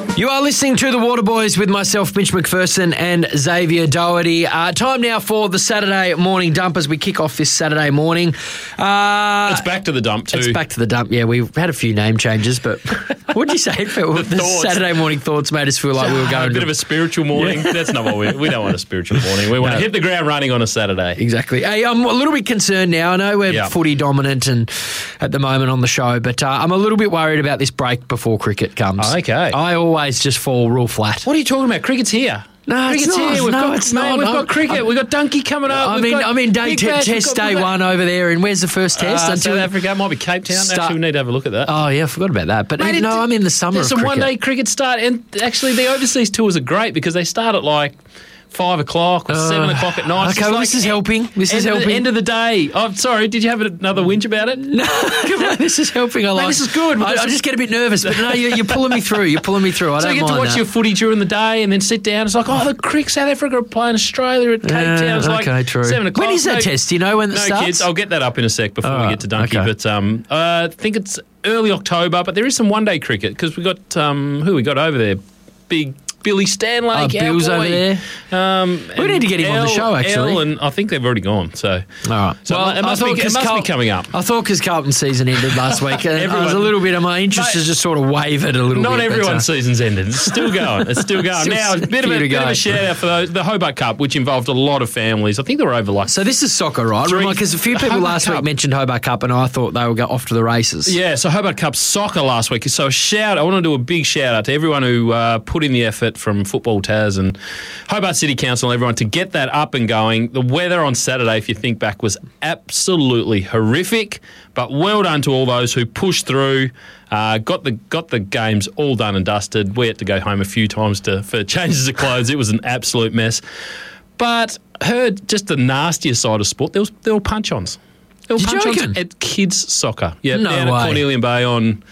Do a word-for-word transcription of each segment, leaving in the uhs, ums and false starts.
You are listening to The Waterboys with myself, Mitch McPherson, and Xavier Doherty. Uh, time now for the Saturday morning dump as we kick off this Saturday morning. Uh, it's back to the dump too. It's back to the dump, yeah. We've had a few name changes, but what did you say? The, the Saturday morning thoughts made us feel like we were going a bit to... of a spiritual morning. Yeah. That's not what we... We don't want a spiritual morning. We want no. to hit the ground running on a Saturday. Exactly. Hey, I'm a little bit concerned now. I know we're yep. footy dominant and at the moment on the show, but uh, I'm a little bit worried about this break before cricket comes. Oh, okay. I always just fall real flat. What are you talking about? Cricket's here. No, Cricket's it's not. Here. We've no, got, it's man, not. We've I'm, got cricket. I'm, we've got Donkey coming up. I we've mean, got I mean, day t- Bash, test got, day one over there, and where's the first test? Uh, Until South Africa might be Cape Town. Start, actually, we need to have a look at that. Oh yeah, I forgot about that. But Mate, no, it, I'm in the summer. There's of some cricket. one-day cricket start, and actually, the overseas tours are great because they start at like five o'clock or uh, seven o'clock at night. Okay, well, like this is helping. This is helping. The end of the day. Oh, sorry. Did you have another whinge about it? No, no this is helping. I like. Mate, this is good. I, I just get a bit nervous, but no, you're, you're pulling me through. You're pulling me through. I so don't you get mind to watch that. your footy during the day and then sit down. It's like, oh, the cricket, South Africa are playing Australia at Cape uh, Town. It's like okay, true. seven o'clock. When is that no, test? Do you know when it no starts? Kids. I'll get that up in a sec before oh, we get to Donkey. Okay. But um, uh, I think it's early October. But there is some one-day cricket because we got um, who we got over there, big. Billy Stanley, oh, Bill's over there. Um, we need to get him L, on the show, actually. L and I think they've already gone. So, all right. So well, it must, be, it must Carl- be coming up. I thought because Carlton's season ended last week, and I was a little bit of my interest has just sort of wavered a little Not bit. Not everyone's uh, season's ended. It's still going. It's still going. still now, a bit of a, bit of a shout out for those, the Hobart Cup, which involved a lot of families. I think they were over like. So this is soccer, right? Because a few people Hobart last Cup. week mentioned Hobart Cup, and I thought they would go off to the races. Yeah, so Hobart Cup soccer last week. So a shout. I want to do a big shout out to everyone who uh, put in the effort from Football Taz and Hobart City Council and everyone to get that up and going. The weather on Saturday, if you think back, was absolutely horrific, but well done to all those who pushed through, uh, got the got the games all done and dusted. We had to go home a few times to for changes of clothes. It was an absolute mess. But heard just the nastier side of sport. There was there were punch-ons. There were You're punch-ons at kids soccer. Yeah, no down way. at Cornelian Bay on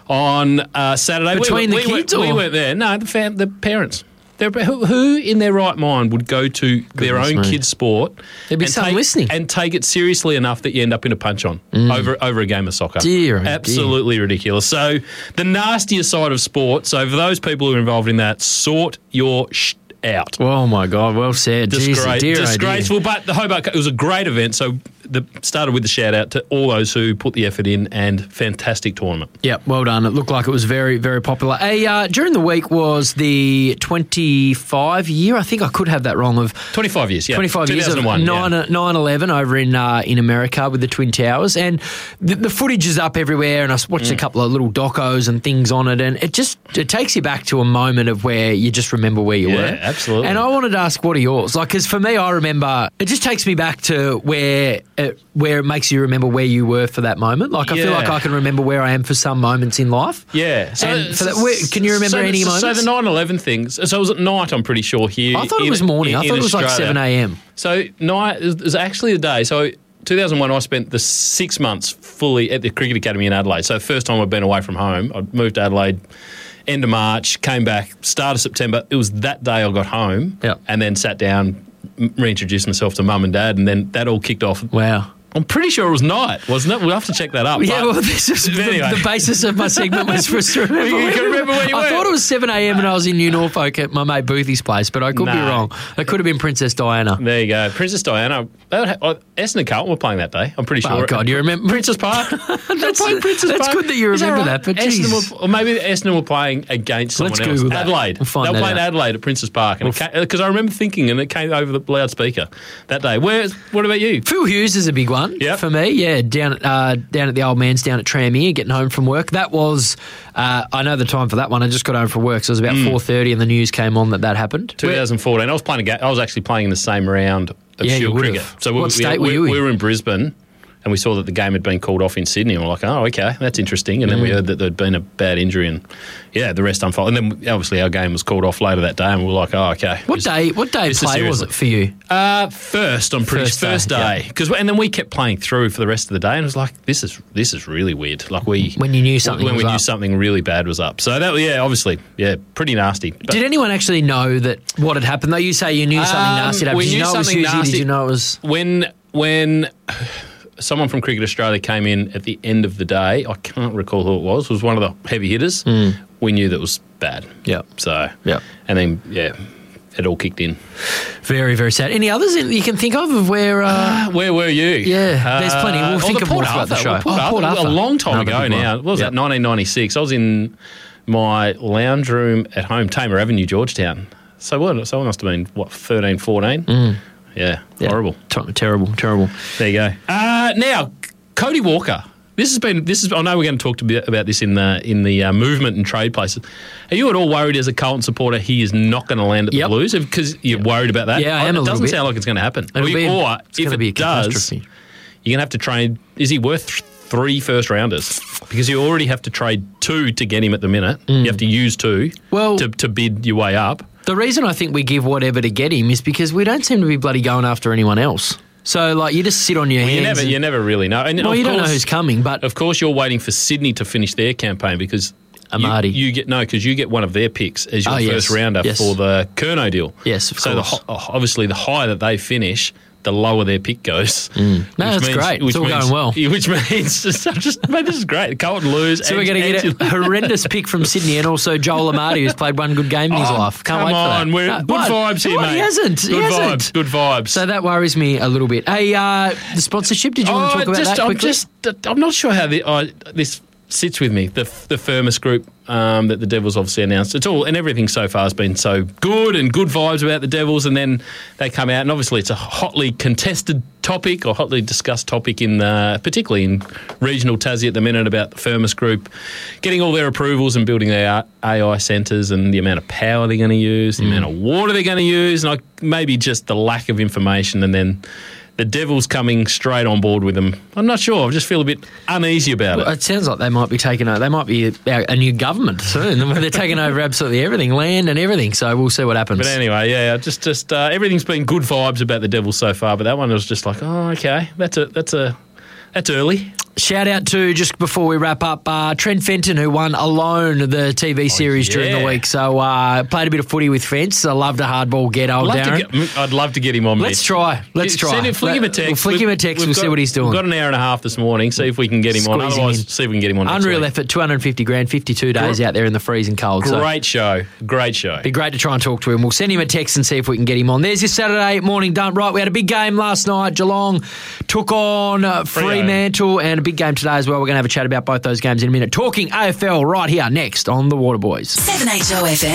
on uh, Saturday. Between we, the we, kids, we, or? we weren't there. No, the fam- the parents. Who, who in their right mind would go to Goodness their own me. kids' sport There'd be and some take, listening. and take it seriously enough that you end up in a punch-on mm. over over a game of soccer? Dear, Absolutely dear. ridiculous. So the nastier side of sport, so for those people who are involved in that, sort your sh- out. Oh, my God. Well said. Disgra- Jeez, dear disgraceful. Idea. But the Hobart Cup, it was a great event, so the started with the shout-out to all those who put the effort in and fantastic tournament. Yep, well done. It looked like it was very, very popular. Hey, uh, during the week was the twenty-five year, I think I could have that wrong, of... twenty-five years, yeah. twenty-five years of yeah. nine eleven over in uh, in America with the Twin Towers. And the, the footage is up everywhere, and I watched mm. a couple of little docos and things on it, and it just it takes you back to a moment of where you just remember where you yeah, were. Yeah, absolutely. And I wanted to ask, what are yours? Like, because for me, I remember... It just takes me back to where... It, where it makes you remember where you were for that moment. Like, I yeah. feel like I can remember where I am for some moments in life. Yeah. So, and for that, where, can you remember so, any so, moments? So the nine eleven things, so it was at night, I'm pretty sure, here. I thought in, it was morning. In, I thought it was Australia. like seven a.m. So night, it was actually the day. So two thousand one, I spent the six months fully at the Cricket Academy in Adelaide. So first time I'd been away from home. I moved to Adelaide end of March, came back, start of September. It was that day I got home yep. and then sat down, reintroduced myself to mum and dad, and then that all kicked off. Wow. I'm pretty sure it was night, wasn't it? We'll have to check that up. Yeah, well, this is anyway. the, the basis of my segment was for us to remember. You can remember where you I were. thought it was seven a.m. and I was in New Norfolk at my mate Boothie's place, but I could no. be wrong. It could have been Princess Diana. There you go. Princess Diana. Essendon and Carlton were playing that day, I'm pretty sure. Oh, God, you remember? Princess Park. that's Princess that's Park. good that you remember that, that, but Essendon were, or maybe Essendon were playing against someone Let's else. Google that. Adelaide. We'll find they were that playing out. Adelaide at Princess Park, because we'll I remember thinking, and it came over the loudspeaker that day. Where? What about you? Phil Hughes is a big one yep. for me. Yeah, down at, uh, down at the old man's down at Tranmere, getting home from work. That was, uh, I know the time for that one. I just got home from work, so it was about mm. four thirty, and the news came on that that happened. twenty fourteen. I was playing. A ga- I was actually playing in the same round of yeah, Shield cricket. So what we, state we, were you we, in? we were in Brisbane. And we saw that the game had been called off in Sydney, and we're like, oh, okay, that's interesting. And then mm. we heard that there'd been a bad injury, and yeah, the rest unfolded. And then obviously our game was called off later that day, and we were like, oh, okay. What day? What day of play was it for you? Uh, first, I'm pretty first sure. First day, because yeah. and then we kept playing through for the rest of the day, and it was like, this is this is really weird. Like we when you knew something when was we up. knew something really bad was up. So that yeah, obviously, yeah, pretty nasty. But did anyone actually know that what had happened? Though you say you knew something um, nasty had happened. We Did you knew know it was something Susie? nasty. Did you know it was when when. Someone from Cricket Australia came in at the end of the day. I can't recall who it was. It was one of the heavy hitters. Mm. we knew that was bad. Yeah. So, Yeah. and then, yeah, it all kicked in. Very, very sad. Any others that you can think of of where... Uh, Uh, where were you? Yeah, there's plenty. We'll oh, think the of more Port throughout the Arthur. show. Well, Port Oh, Arthur, Port Arthur. A long time Another ago big one. now. What was Yep. that, nineteen ninety-six? I was in my lounge room at home, Tamer Avenue, Georgetown. So what? So I must have been, what, thirteen, fourteen? Mm. Yeah, Yeah. horrible. T- terrible, terrible. There you go. Uh, now, Cody Walker. This has been. This is. I know we're going to talk to bit about this in the in the uh, movement and trade places. Are you at all worried as a Carlton supporter he is not going to land at Yep. the Blues because you're worried about that? Yeah, I am It a little doesn't bit. sound like it's going to happen. It'll or be a- or it's if gonna it be a does, catastrophe. you're going to have to trade. Is he worth th- three first rounders? Because you already have to trade two to get him at the minute. You have to use two Well- to, to bid your way up. The reason I think we give whatever to get him is because we don't seem to be bloody going after anyone else. So, like, you just sit on your You hands. never, and- you never really know. And well, of you don't know course- who's coming, but Of course, you're waiting for Sydney to finish their campaign because Amadi. You, you get no, because you get one of their picks as your Oh, yes. first rounder Yes. for the Curnow deal. Yes, of so the, course. ho- obviously, the higher that they finish, the lower their pick goes. No, that's great. It's all going well. Which means just, just mate, this is great. Carlton lose. so we're going to get a horrendous pick from Sydney and also Joel Amadi, who's played one good game in his Oh, life. Can't come wait for that. on, we're No, good what? vibes here, What? mate. He hasn't. He Good hasn't. vibes. Good vibes. So that worries me a little bit. Hey, uh, the sponsorship, did you want to talk about just, that I'm quickly? just, I'm not sure how the, uh, this sits with me. The the Firmus Group um, that the Devils obviously announced. It's all and everything so far has been so good and good vibes about the Devils, and then they come out and obviously it's a hotly contested topic or hotly discussed topic in the, particularly in regional Tassie at the minute about the Firmus Group getting all their approvals and building their A I centres and the amount of power they're going to use, the amount of water they're going to use, and I, maybe just the lack of information, and then the Devils coming straight on board with them. I'm not sure. I just feel a bit uneasy about Well, it. it sounds like they might be taking over. They might be a, a new government soon. They're taking over absolutely everything, land and everything. So we'll see what happens. But anyway, yeah, just just uh, everything's been good vibes about the Devils so far. But that one was just like, oh, okay, that's a that's a that's early. Shout out to, just before we wrap up, uh, Trent Fenton, who won Alone, the T V series yeah. during the week. So uh, played a bit of footy with Fence. I loved a hardball get, old Love Darren. to get, I'd love to get him on. Let's Mitch. try. Let's try. Send him, flick him a Let- text. We'll flick him a text. We've We'll got- see what he's doing. We've got an hour and a half this morning. See if we can get him on. Squeeze him Otherwise, in. see if we can get him on. next Unreal week. effort, two hundred fifty grand, fifty-two days out there in the freezing cold. So Great show. Great show. be great to try and talk to him. We'll send him a text and see if we can get him on. There's your Saturday morning done. Right, we had a big game last night. Geelong took on uh, Fremantle, and a big game today as well. We're going to have a chat about both those games in a minute. Talking A F L right here next on The Waterboys. seven H O F M.